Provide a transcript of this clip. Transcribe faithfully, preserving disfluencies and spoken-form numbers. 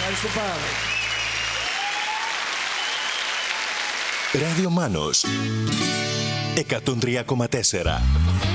Ευχαριστώ πάρα πολύ. Ράδιο Μάνος εκατόν τρία κόμμα τέσσερα.